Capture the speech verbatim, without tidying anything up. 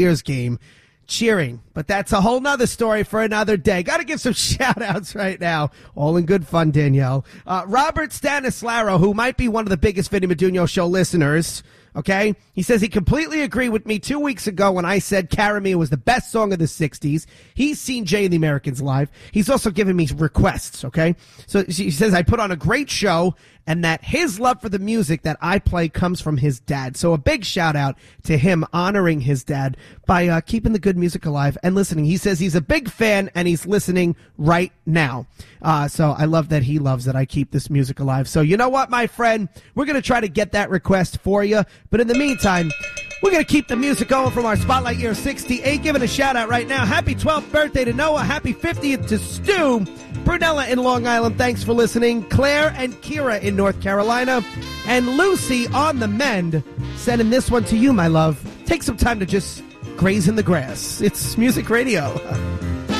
Bears game cheering. But that's a whole nother story for another day. Got to give some shout-outs right now. All in good fun, Danielle. Uh, Robert Stanislaro, who might be one of the biggest Vinny Medugno show listeners, okay? He says he completely agreed with me two weeks ago when I said Carry Me was the best song of the sixties. He's seen Jay and the Americans live. He's also given me requests, okay? So he says I put on a great show and that his love for the music that I play comes from his dad. So a big shout out to him honoring his dad by uh, keeping the good music alive and listening. He says he's a big fan and he's listening right now. Uh, so I love that he loves that I keep this music alive. So you know what, my friend? We're going to try to get that request for you. But in the meantime, we're going to keep the music going from our Spotlight Year sixty-eight. Giving a shout out right now. Happy twelfth birthday to Noah. Happy fiftieth to Stu. Brunella in Long Island, thanks for listening. Claire and Kira in North Carolina. And Lucy on the mend, sending this one to you, my love. Take some time to just graze in the grass. It's Music Radio.